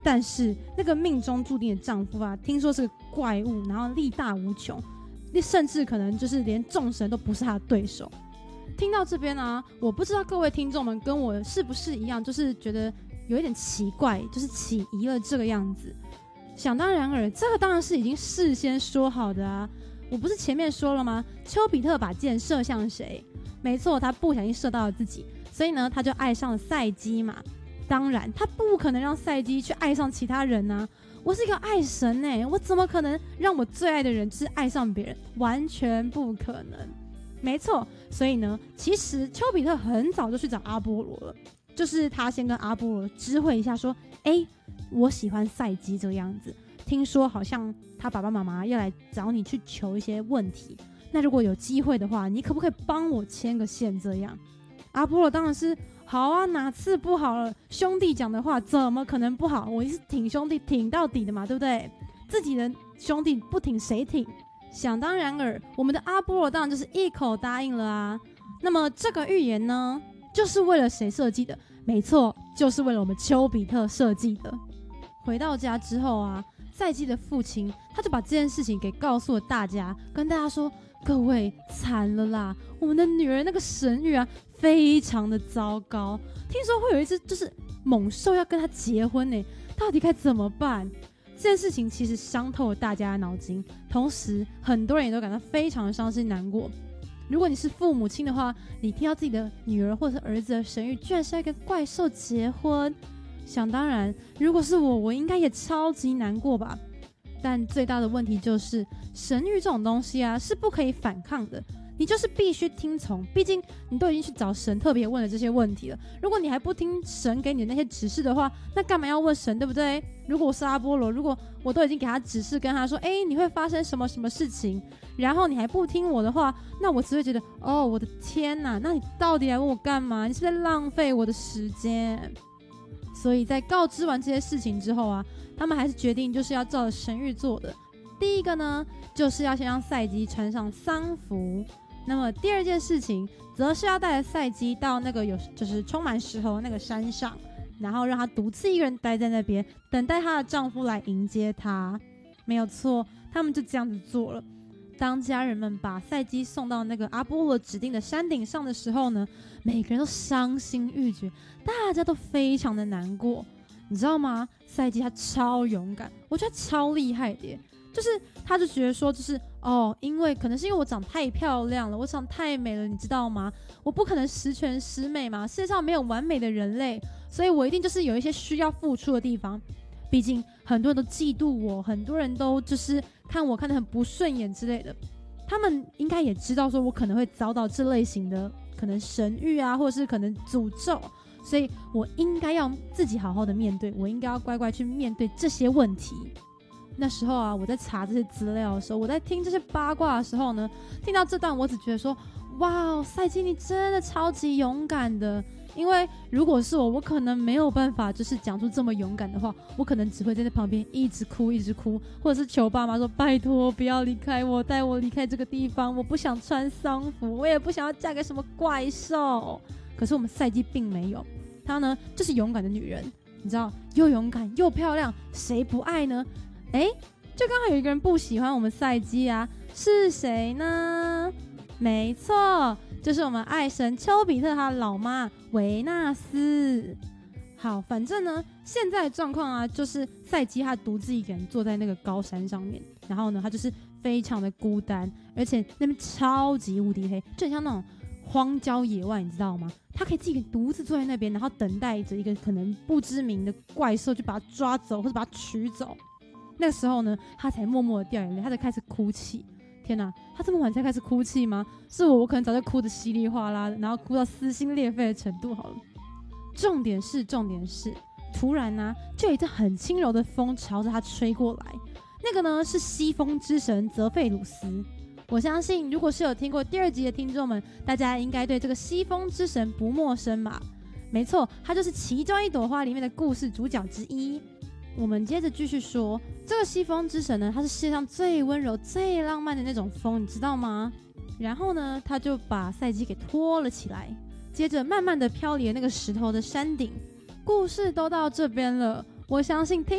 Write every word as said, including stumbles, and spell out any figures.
但是那个命中注定的丈夫啊，听说是个怪物，然后力大无穷，甚至可能就是连众神都不是他的对手。听到这边啊，我不知道各位听众们跟我是不是一样，就是觉得有一点奇怪，就是起疑了这个样子。想当然尔，这个当然是已经事先说好的啊。我不是前面说了吗？丘比特把箭射向谁？没错，他不小心射到了自己，所以呢，他就爱上了赛姬嘛。当然，他不可能让赛姬去爱上其他人啊！我是一个爱神欸，我怎么可能让我最爱的人就是爱上别人？完全不可能。没错，所以呢，其实丘比特很早就去找阿波罗了，就是他先跟阿波罗知会一下，说：“哎，我喜欢赛姬这个样子，听说好像他爸爸妈妈要来找你去求一些问题，那如果有机会的话，你可不可以帮我牵个线？”这样，阿波罗当然是。好啊，哪次不好了？兄弟讲的话怎么可能不好？我是挺兄弟挺到底的嘛，对不对？自己的兄弟不挺谁挺？想当然尔，我们的阿波罗当然就是一口答应了啊。那么这个预言呢，就是为了谁设计的？没错，就是为了我们丘比特设计的。回到家之后啊，赛姬的父亲他就把这件事情给告诉了大家，跟大家说：“各位，惨了啦！我们的女儿那个神谕啊，非常的糟糕。听说会有一只就是猛兽要跟她结婚呢，到底该怎么办？”这件事情其实伤透了大家的脑筋，同时很多人也都感到非常的伤心难过。如果你是父母亲的话，你听到自己的女儿或者是儿子的神谕居然是要跟怪兽结婚，想当然，如果是我，我应该也超级难过吧。但最大的问题就是，神谕这种东西啊，是不可以反抗的。你就是必须听从，毕竟你都已经去找神特别问了这些问题了。如果你还不听神给你的那些指示的话，那干嘛要问神，对不对？如果我是阿波罗，如果我都已经给他指示，跟他说，哎，你会发生什么什么事情，然后你还不听我的话，那我只会觉得，哦，我的天哪，那你到底来问我干嘛？你是不是在浪费我的时间？所以在告知完这些事情之后啊，他们还是决定就是要照着神谕做的。第一个呢，就是要先让赛姬穿上丧服。那么第二件事情，则是要带着赛姬到那个有就是充满石头的那个山上，然后让她独自一个人待在那边，等待她的丈夫来迎接她。没有错，他们就这样子做了。当家人们把赛姬送到那个阿波罗指定的山顶上的时候呢，每个人都伤心欲绝，大家都非常的难过。你知道吗？赛姬她超勇敢，我觉得超厉害的耶。就是他就觉得说，就是哦，因为可能是因为我长太漂亮了，我长太美了，你知道吗？我不可能十全十美嘛，世界上没有完美的人类，所以我一定就是有一些需要付出的地方。毕竟很多人都嫉妒我，很多人都就是看我看得很不顺眼之类的，他们应该也知道说我可能会遭到这类型的可能神谕啊，或者是可能诅咒，所以我应该要自己好好的面对，我应该要乖乖去面对这些问题。那时候啊，我在查这些资料的时候，我在听这些八卦的时候呢，听到这段我只觉得说，哇，赛姬你真的超级勇敢的。因为如果是我，我可能没有办法就是讲出这么勇敢的话，我可能只会在那旁边一直哭一直哭，或者是求爸妈说拜托不要离开我，带我离开这个地方，我不想穿丧服，我也不想要嫁给什么怪兽。可是我们赛姬并没有，她呢就是勇敢的女人，你知道，又勇敢又漂亮，谁不爱呢？哎，就刚好有一个人不喜欢我们赛姬啊，是谁呢？没错，就是我们爱神丘比特他的老妈维纳斯。好，反正呢，现在的状况啊，就是赛姬他独自一个人坐在那个高山上面，然后呢，他就是非常的孤单，而且那边超级无敌黑，就很像那种荒郊野外，你知道吗？他可以自己独自坐在那边，然后等待着一个可能不知名的怪兽去把他抓走或者把他取走。那个时候呢，他才默默的掉眼泪，他才开始哭泣。天哪，他这么晚才开始哭泣吗？是我，我可能早就哭得稀里哗啦的，然后哭到撕心裂肺的程度好了。重点是，重点是，突然呢、啊，就有一阵很轻柔的风朝着他吹过来。那个呢是西风之神泽费鲁斯。我相信，如果是有听过第二集的听众们，大家应该对这个西风之神不陌生吧？没错，他就是其中一朵花里面的故事主角之一。我们接着继续说，这个西风之神呢，他是世界上最温柔、最浪漫的那种风，你知道吗？然后呢，他就把赛姬给拖了起来，接着慢慢的飘离了那个石头的山顶。故事都到这边了， 我相信听